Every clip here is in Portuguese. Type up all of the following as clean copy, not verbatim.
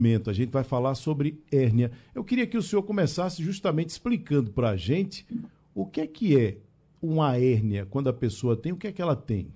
A gente vai falar sobre hérnia. Eu queria que o senhor começasse justamente explicando para a gente o que é uma hérnia, quando a pessoa tem, o que é que ela tem?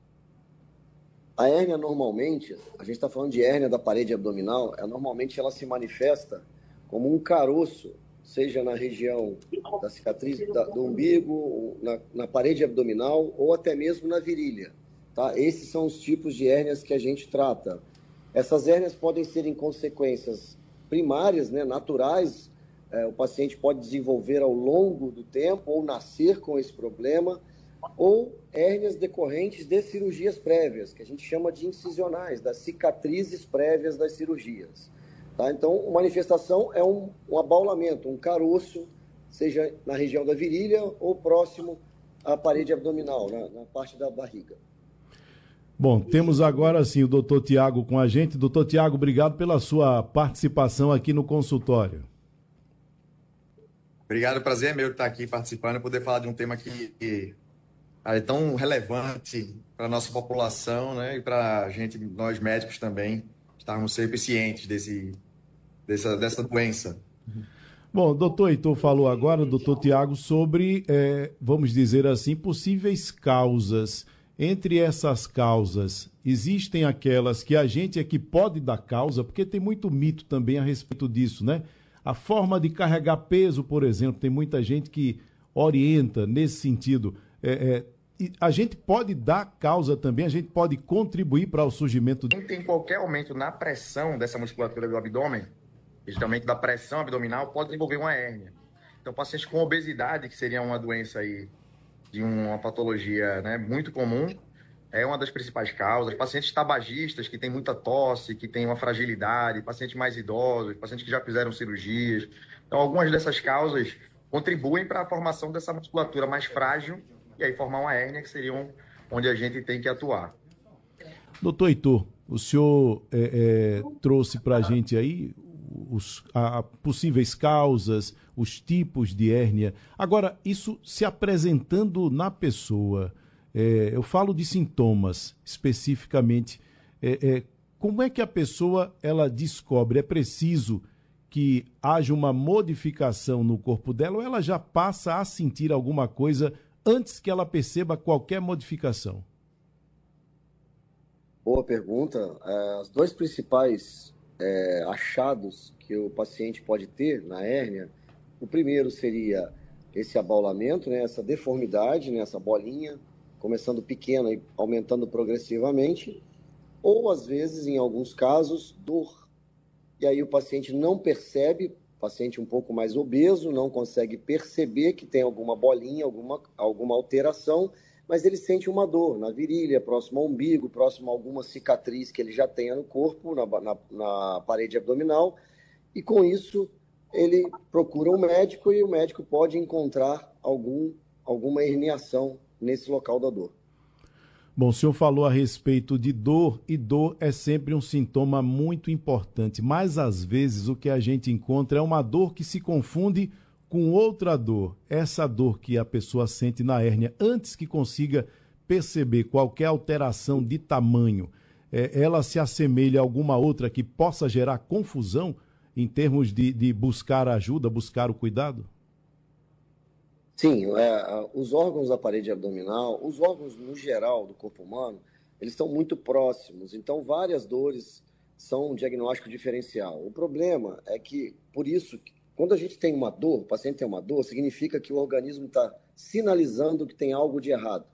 A hérnia normalmente, a gente está falando de hérnia da parede abdominal, normalmente ela se manifesta como um caroço, seja na região da cicatriz do umbigo, na parede abdominal ou até mesmo na virilha. Tá? Esses são os tipos de hérnias que a gente trata. Essas hérnias podem ser em consequências primárias, né, naturais, o paciente pode desenvolver ao longo do tempo ou nascer com esse problema, ou hérnias decorrentes de cirurgias prévias, que a gente chama de incisionais, das cicatrizes prévias das cirurgias. Tá? Então, manifestação é um abaulamento, um caroço, seja na região da virilha ou próximo à parede abdominal, na parte da barriga. Bom, temos agora sim o doutor Tiago com a gente. Doutor Tiago, obrigado pela sua participação aqui no consultório. Obrigado, prazer é meu estar aqui participando e poder falar de um tema que é tão relevante para a nossa população, né, e para a gente, nós médicos também, estarmos sempre cientes dessa doença. Bom, o doutor Heitor falou agora, doutor Tiago, sobre, vamos dizer assim, possíveis causas. Entre essas causas, existem aquelas que a gente é que pode dar causa, porque tem muito mito também a respeito disso, né? A forma de carregar peso, por exemplo, tem muita gente que orienta nesse sentido. A gente pode dar causa também, a gente pode contribuir para o surgimento... Quem tem qualquer aumento na pressão dessa musculatura do abdômen, justamente da pressão abdominal, pode desenvolver uma hérnia. Então, pacientes com obesidade, que seria uma doença aí, de uma patologia, né, muito comum, é uma das principais causas. Pacientes tabagistas que têm muita tosse, que têm uma fragilidade, pacientes mais idosos, pacientes que já fizeram cirurgias. Então, algumas dessas causas contribuem para a formação dessa musculatura mais frágil e aí formar uma hérnia, que seria onde a gente tem que atuar. Doutor Heitor, o senhor trouxe para a gente aí possíveis causas, os tipos de hérnia. Agora, isso se apresentando na pessoa, eu falo de sintomas especificamente, como é que a pessoa ela descobre? É preciso que haja uma modificação no corpo dela ou ela já passa a sentir alguma coisa antes que ela perceba qualquer modificação? Boa pergunta. Os dois principais achados que o paciente pode ter na hérnia, o primeiro seria esse abaulamento, né, essa deformidade, né, essa bolinha, começando pequena e aumentando progressivamente, ou às vezes, em alguns casos, dor. E aí o paciente não percebe, o paciente um pouco mais obeso, não consegue perceber que tem alguma bolinha, alguma alteração, mas ele sente uma dor na virilha, próximo ao umbigo, próximo a alguma cicatriz que ele já tenha no corpo, na parede abdominal, e com isso ele procura um médico e o médico pode encontrar alguma herniação nesse local da dor. Bom, o senhor falou a respeito de dor, e dor é sempre um sintoma muito importante, mas às vezes o que a gente encontra é uma dor que se confunde com outra dor. Essa dor que a pessoa sente na hérnia, antes que consiga perceber qualquer alteração de tamanho, ela se assemelha a alguma outra que possa gerar confusão em termos de buscar ajuda, buscar o cuidado? Sim, os órgãos da parede abdominal, os órgãos no geral do corpo humano, eles estão muito próximos, então várias dores são um diagnóstico diferencial. O problema é que, por isso, quando a gente tem uma dor, o paciente tem uma dor, significa que o organismo está sinalizando que tem algo de errado.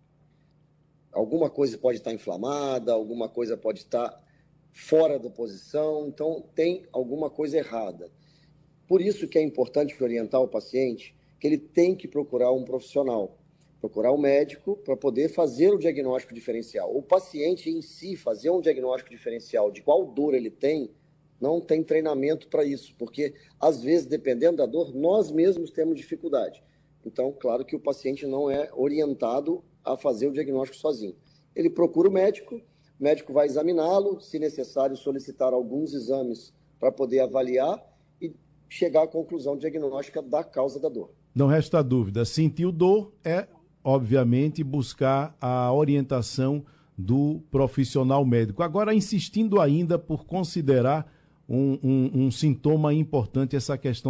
Alguma coisa pode estar inflamada, alguma coisa pode estar fora da posição, então tem alguma coisa errada. Por isso que é importante orientar o paciente que ele tem que procurar um profissional, procurar um médico para poder fazer o diagnóstico diferencial. O paciente em si fazer um diagnóstico diferencial de qual dor ele tem, não tem treinamento para isso, porque às vezes, dependendo da dor, nós mesmos temos dificuldade. Então, claro que o paciente não é orientado a fazer o diagnóstico sozinho. Ele procura o médico vai examiná-lo, se necessário solicitar alguns exames para poder avaliar e chegar à conclusão diagnóstica da causa da dor. Não resta dúvida, sentiu dor é, obviamente, buscar a orientação do profissional médico. Agora, insistindo ainda por considerar um sintoma importante essa questão